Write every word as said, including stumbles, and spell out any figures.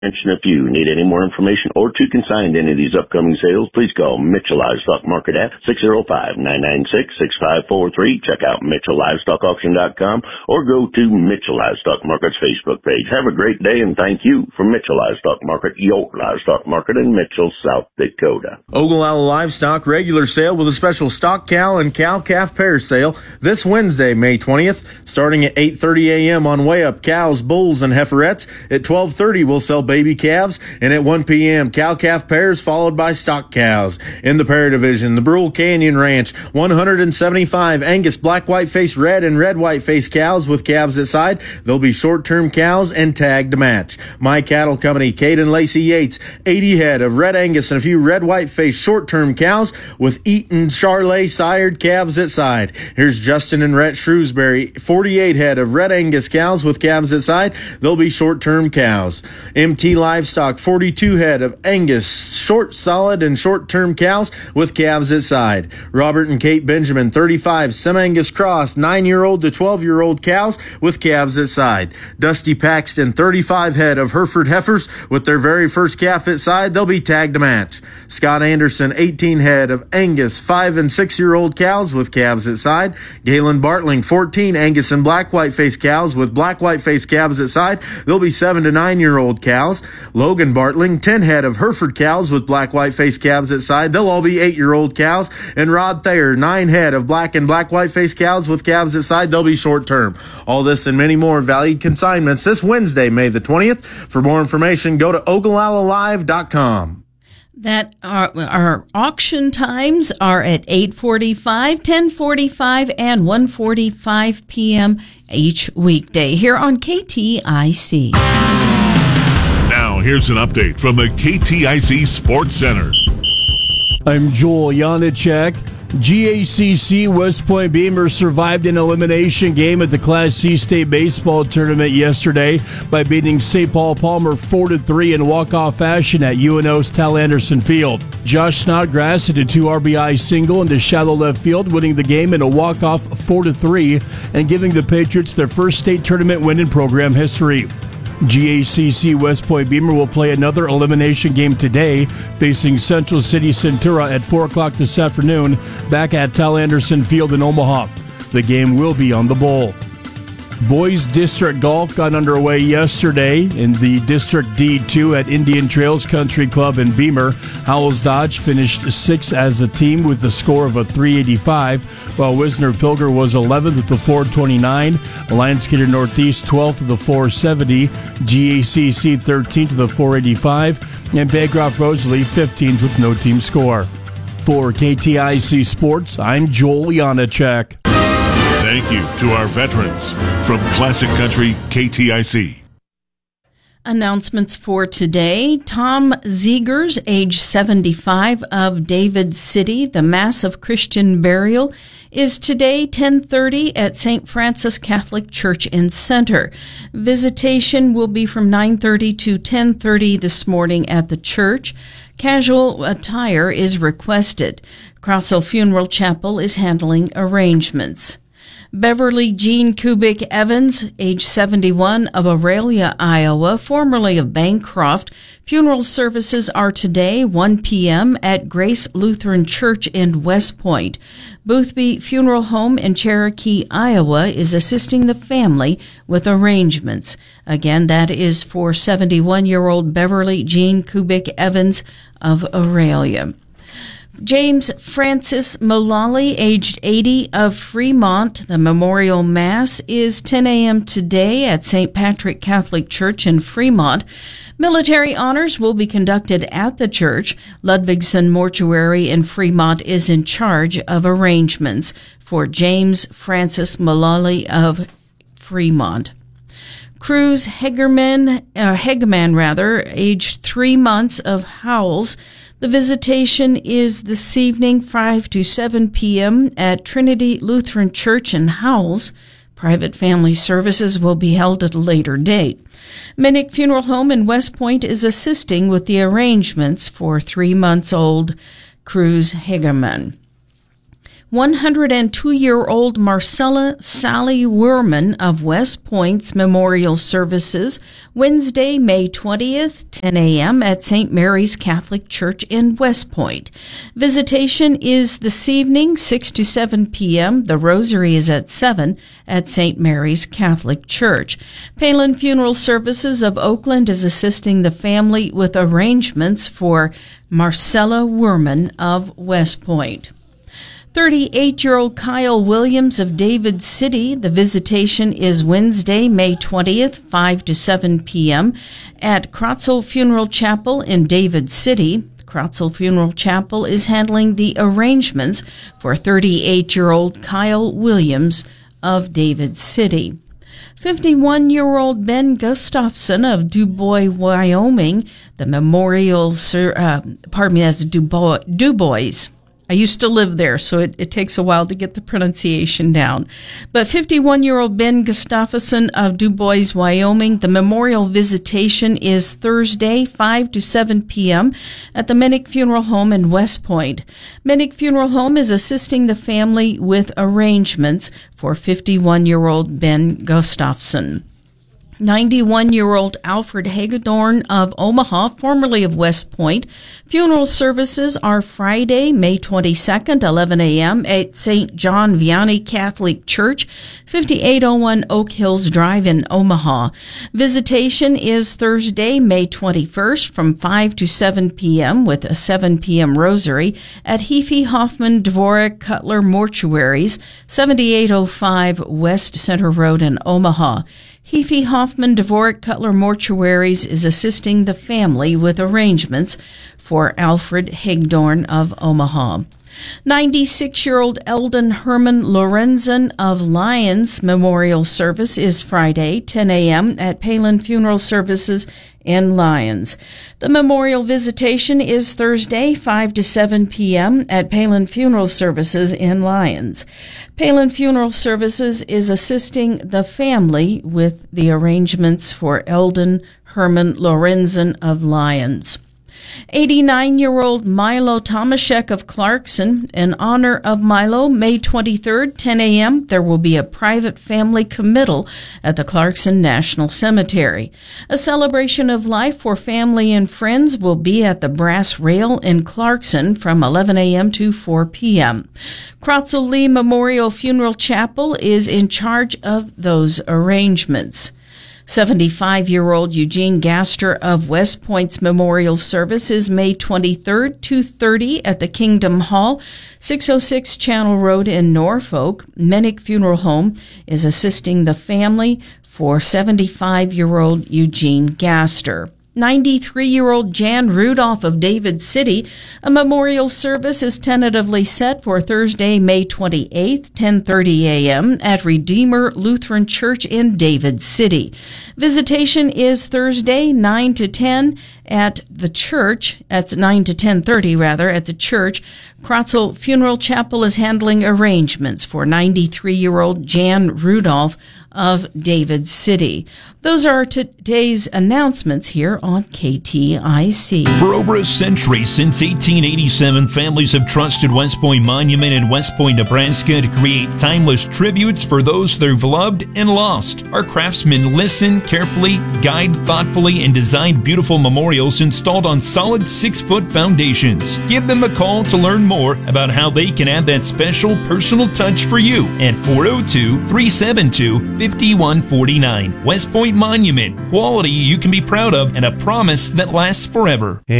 Mention if you need any more information or to consign any of these upcoming sales, please call Mitchell Livestock Market at six oh five, nine nine six, six five four three. Check out Mitchell Livestock Auction dot com or go to Mitchell Livestock Market's Facebook page. Have a great day and thank you from Mitchell Livestock Market, your livestock market in Mitchell, South Dakota. Ogallala Livestock regular sale with a special stock cow and cow-calf pair sale this Wednesday, May twentieth, starting at eight thirty a.m. on Way Up. Cows, bulls, and heiferettes. At twelve thirty, we'll sell baby calves, and at one p.m. cow-calf pairs followed by stock cows. In the pair division, the Brule Canyon Ranch, one hundred seventy-five Angus black-white-faced red and red-white-faced cows with calves at side. They'll be short-term cows and tagged to match. My Cattle Company, Kate and Lacey Yates, eighty head of red Angus and a few red-white-faced short-term cows with Eaton Charlet sired calves at side. Here's Justin and Rhett Shrewsbury, forty-eight head of red Angus cows with calves at side. They'll be short-term cows. M T Livestock, forty-two head of Angus short, solid, and short-term cows with calves at side. Robert and Kate Benjamin, thirty-five Sem-Angus Cross, nine-year-old to twelve-year-old cows with calves at side. Dusty Paxton, thirty-five head of Hereford heifers with their very first calf at side. They'll be tagged to match. Scott Anderson, eighteen head of Angus five and six-year-old cows with calves at side. Galen Bartling, fourteen Angus and black white-faced cows with black white-faced calves at side. They'll be seven to nine-year-old cows. Logan Bartling, ten head of Hereford cows with black white-faced calves at side. They'll all be eight-year-old cows. And Rod Thayer, nine head of black and black white-faced cows with calves at side. They'll be short-term. All this and many more valued consignments this Wednesday, May the twentieth. For more information, go to Ogallala Live dot com. That our, our auction times are at eight forty-five, ten forty-five, and one forty-five p.m. each weekday here on K T I C. Now, here's an update from the K T I C Sports Center. I'm Joel Janacek. G A C C West Point Beamer survived an elimination game at the Class C State Baseball Tournament yesterday by beating Saint Paul Palmer four to three in walk-off fashion at U N O's Tal Anderson Field. Josh Snodgrass hit a two R B I single into shallow left field, winning the game in a walk-off four to three and giving the Patriots their first state tournament win in program history. G A C C West Point Beamer will play another elimination game today, facing Central City Centura at four o'clock this afternoon, back at Tal Anderson Field in Omaha. The game will be on the bowl. Boys District Golf got underway yesterday in the District D two at Indian Trails Country Club in Beamer. Howells Dodge finished sixth as a team with the score of a three eighty-five, while Wisner Pilger was eleventh with the four twenty-nine, Alliance Gator Northeast twelfth with the four seventy, G A C C thirteenth with the four eighty-five, and Bancroft Rosalie fifteenth with no team score. For K T I C Sports, I'm Joel Janacek. Thank you to our veterans from Classic Country K T I C. Announcements for today. Tom Zegers, age seventy-five, of David City. The Mass of Christian Burial is today, ten thirty, at Saint Francis Catholic Church and Center. Visitation will be from nine thirty to ten thirty this morning at the church. Casual attire is requested. Crossell Funeral Chapel is handling arrangements. Beverly Jean Kubik Evans, age seventy-one, of Aurelia, Iowa, formerly of Bancroft. Funeral services are today, one p.m. at Grace Lutheran Church in West Point. Boothby Funeral Home in Cherokee, Iowa, is assisting the family with arrangements. Again, that is for seventy-one-year-old Beverly Jean Kubik Evans of Aurelia. James Francis Mullally, aged eighty, of Fremont. The memorial mass is ten a.m. today at Saint Patrick Catholic Church in Fremont. Military honors will be conducted at the church. Ludvigsen Mortuary in Fremont is in charge of arrangements for James Francis Mullally of Fremont. Cruz Hegerman, uh, Hegman rather, aged three months, of Howells. The visitation is this evening, five to seven p.m. at Trinity Lutheran Church in Howells. Private family services will be held at a later date. Minnick Funeral Home in West Point is assisting with the arrangements for three months old Cruz Hegerman. one hundred two-year-old Marcella Sally Werman of West Point's memorial services Wednesday, May twentieth, ten a.m. at Saint Mary's Catholic Church in West Point. Visitation is this evening, six to seven p.m. The rosary is at seven at Saint Mary's Catholic Church. Palin Funeral Services of Oakland is assisting the family with arrangements for Marcella Werman of West Point. thirty-eight-year-old Kyle Williams of David City. The visitation is Wednesday, May twentieth, five to seven p.m. at Krotzel Funeral Chapel in David City. Krotzel Funeral Chapel is handling the arrangements for thirty-eight-year-old Kyle Williams of David City. fifty-one-year-old Ben Gustafson of Dubois, Wyoming. The memorial, uh, pardon me, that's Dubois. Dubois. I used to live there, so it, it takes a while to get the pronunciation down. But fifty-one-year-old Ben Gustafson of Dubois, Wyoming, the memorial visitation is Thursday, five to seven p.m. at the Minnick Funeral Home in West Point. Minnick Funeral Home is assisting the family with arrangements for fifty-one-year-old Ben Gustafson. ninety-one-year-old Alfred Hagedorn of Omaha, formerly of West Point. Funeral services are Friday, May twenty-second, eleven a.m. at Saint John Vianney Catholic Church, fifty-eight oh one Oak Hills Drive in Omaha. Visitation is Thursday, May twenty-first from five to seven p.m. with a seven p.m. rosary at Hefe Hoffman Dvorak Cutler Mortuaries, seventy-eight oh five West Center Road in Omaha. Hefe Hoffman Dvorak Cutler Mortuaries is assisting the family with arrangements for Alfred Hagedorn of Omaha. ninety-six-year-old Eldon Herman Lorenzen of Lyons Memorial Service is Friday, ten a.m. at Palin Funeral Services in Lyons. The memorial visitation is Thursday, five to seven p.m. at Palin Funeral Services in Lyons. Palin Funeral Services is assisting the family with the arrangements for Eldon Herman Lorenzen of Lyons. eighty-nine-year-old Milo Tomaszek of Clarkson. In honor of Milo, May twenty-third, ten a.m., there will be a private family committal at the Clarkson National Cemetery. A celebration of life for family and friends will be at the Brass Rail in Clarkson from eleven a.m. to four p.m. Krotzel Lee Memorial Funeral Chapel is in charge of those arrangements. seventy-five-year-old Eugene Gaster of West Point's memorial service is May twenty-third, two thirty at the Kingdom Hall, six oh six Channel Road in Norfolk. Minnick Funeral Home is assisting the family for seventy-five-year-old Eugene Gaster. ninety-three-year-old Jan Rudolph of David City. A memorial service is tentatively set for Thursday, May twenty-eighth, ten thirty a.m. at Redeemer Lutheran Church in David City. Visitation is Thursday, nine to ten at the church. That's nine to ten thirty, rather, at the church. Krotzel Funeral Chapel is handling arrangements for ninety-three-year-old Jan Rudolph of David City. Those are today's announcements here on K T I C. For over a century, since eighteen eighty-seven, families have trusted West Point Monument in West Point, Nebraska to create timeless tributes for those they've loved and lost. Our craftsmen listen carefully, guide thoughtfully, and design beautiful memorials installed on solid six-foot foundations. Give them a call to learn more about how they can add that special personal touch for you at four oh two, three seven two, five one four nine. West Point Monument, quality you can be proud of and a promise that lasts forever.